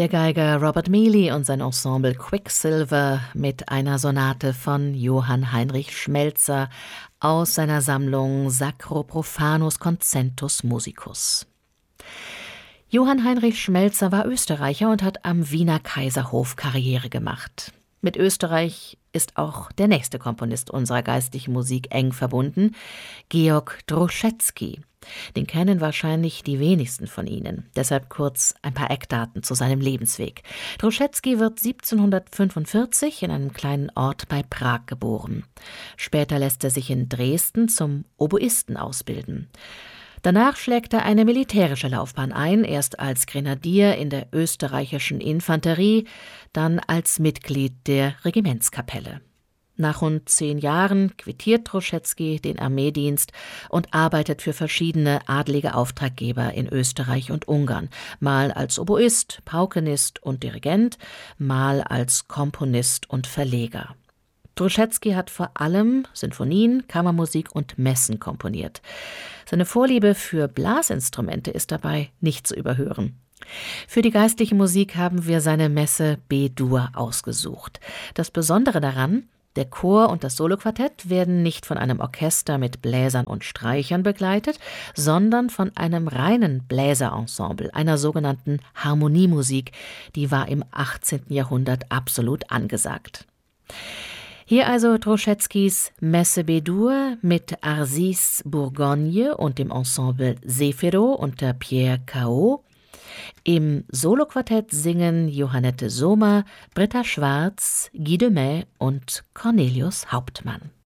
Der Geiger Robert Mealy und sein Ensemble Quicksilver mit einer Sonate von Johann Heinrich Schmelzer aus seiner Sammlung Sacro Profanus Concentus Musicus. Johann Heinrich Schmelzer war Österreicher und hat am Wiener Kaiserhof Karriere gemacht. Mit Österreich ist auch der nächste Komponist unserer geistlichen Musik eng verbunden, Georg Droschetsky. Den kennen wahrscheinlich die wenigsten von Ihnen. Deshalb kurz ein paar Eckdaten zu seinem Lebensweg. Droschetsky wird 1745 in einem kleinen Ort bei Prag geboren. Später lässt er sich in Dresden zum Oboisten ausbilden. Danach schlägt er eine militärische Laufbahn ein, erst als Grenadier in der österreichischen Infanterie, dann als Mitglied der Regimentskapelle. Nach rund 10 Jahren quittiert Droschetsky den Armeedienst und arbeitet für verschiedene adlige Auftraggeber in Österreich und Ungarn, mal als Oboist, Paukenist und Dirigent, mal als Komponist und Verleger. Droschetsky hat vor allem Sinfonien, Kammermusik und Messen komponiert. Seine Vorliebe für Blasinstrumente ist dabei nicht zu überhören. Für die geistliche Musik haben wir seine Messe B-Dur ausgesucht. Das Besondere daran: Der Chor und das Soloquartett werden nicht von einem Orchester mit Bläsern und Streichern begleitet, sondern von einem reinen Bläserensemble, einer sogenannten Harmoniemusik, die war im 18. Jahrhundert absolut angesagt. Hier also Droschetzkys Messe B-Dur mit Arcis Bourgogne und dem Ensemble Zefiro unter Pierre Cao. Im Soloquartett singen Johannette Sommer, Britta Schwarz, Guy de May und Cornelius Hauptmann.